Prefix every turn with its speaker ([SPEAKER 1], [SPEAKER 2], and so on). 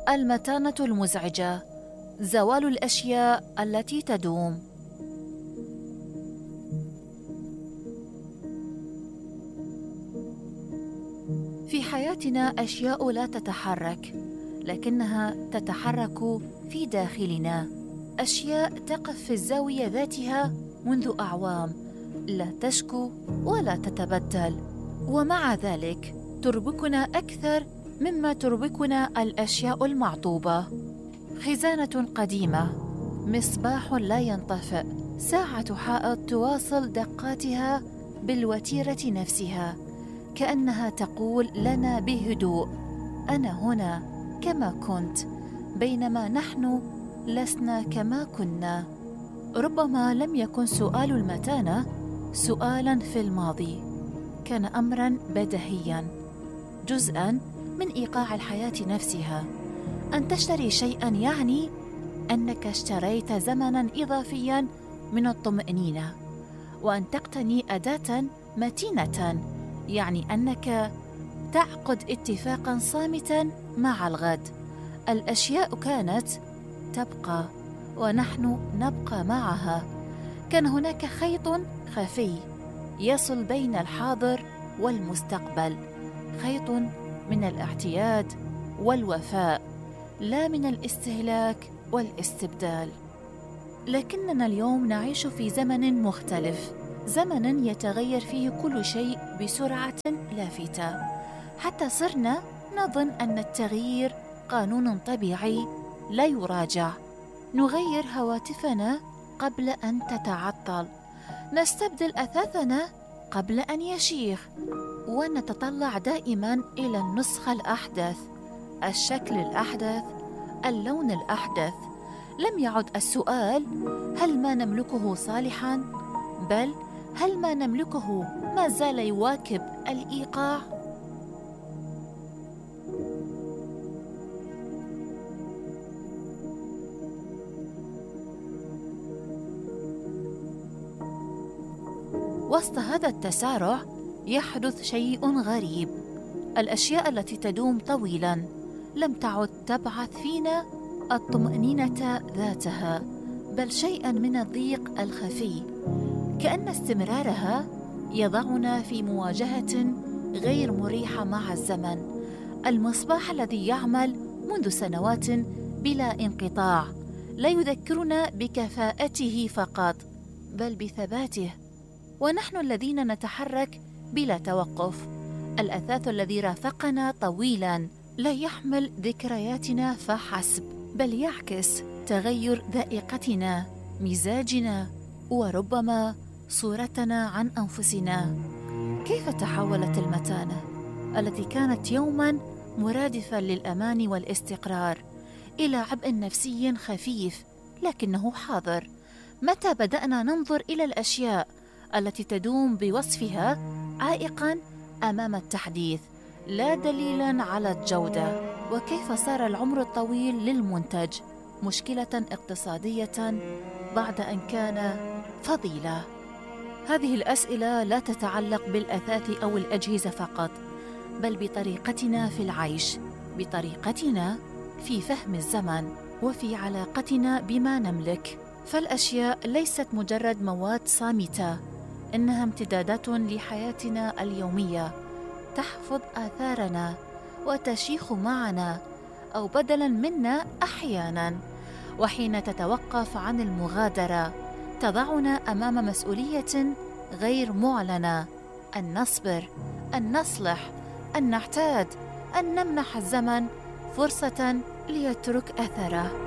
[SPEAKER 1] المتانة المزعجة، زوال الأشياء التي تدوم. في حياتنا أشياء لا تتحرك، لكنها تتحرك في داخلنا. أشياء تقف في الزاوية ذاتها منذ أعوام، لا تشكو ولا تتبدل، ومع ذلك تربكنا أكثر مما تربكنا الأشياء المعطوبة. خزانة قديمة، مصباح لا ينطفئ، ساعة حائط تواصل دقاتها بالوتيرة نفسها، كأنها تقول لنا بهدوء: أنا هنا كما كنت، بينما نحن لسنا كما كنا. ربما لم يكن سؤال المتانة سؤالاً في الماضي، كان أمراً بديهياً، جزءاً من إيقاع الحياة نفسها. أن تشتري شيئاً يعني أنك اشتريت زمناً إضافياً من الطمأنينة، وأن تقتني أداة متينة يعني أنك تعقد اتفاقاً صامتاً مع الغد. الأشياء كانت تبقى ونحن نبقى معها. كان هناك خيط خفي يصل بين الحاضر والمستقبل، خيط من الاعتياد والوفاء، لا من الاستهلاك والاستبدال. لكننا اليوم نعيش في زمن مختلف، زمن يتغير فيه كل شيء بسرعة لافتة، حتى صرنا نظن أن التغيير قانون طبيعي لا يراجع. نغير هواتفنا قبل أن تتعطل، نستبدل أثاثنا قبل أن يشيخ، ونتطلع دائما إلى النسخة الأحدث، الشكل الأحدث، اللون الأحدث. لم يعد السؤال هل ما نملكه صالحا، بل هل ما نملكه ما زال يواكب الإيقاع؟ وسط هذا التسارع يحدث شيء غريب. الأشياء التي تدوم طويلاً لم تعد تبعث فينا الطمأنينة ذاتها، بل شيئاً من الضيق الخفي، كأن استمرارها يضعنا في مواجهة غير مريحة مع الزمن. المصباح الذي يعمل منذ سنوات بلا انقطاع لا يذكرنا بكفاءته فقط، بل بثباته. ونحن الذين نتحرك بلا توقف، الأثاث الذي رافقنا طويلاً لا يحمل ذكرياتنا فحسب، بل يعكس تغير ذائقتنا، مزاجنا، وربما صورتنا عن أنفسنا. كيف تحولت المتانة التي كانت يوماً مرادفاً للأمان والاستقرار إلى عبء نفسي خفيف لكنه حاضر؟ متى بدأنا ننظر إلى الأشياء التي تدوم بوصفها عائقاً أمام التحديث، لا دليلاً على الجودة؟ وكيف صار العمر الطويل للمنتج مشكلة اقتصادية بعد أن كان فضيلة؟ هذه الأسئلة لا تتعلق بالأثاث أو الأجهزة فقط، بل بطريقتنا في العيش، بطريقتنا في فهم الزمن، وفي علاقتنا بما نملك. فالأشياء ليست مجرد مواد صامتة، إنها امتدادات لحياتنا اليومية، تحفظ آثارنا وتشيخ معنا أو بدلاً منا أحياناً. وحين تتوقف عن المغادرة تضعنا أمام مسؤولية غير معلنة: أن نصبر، أن نصلح، أن نحتاج، أن نمنح الزمن فرصة ليترك أثره.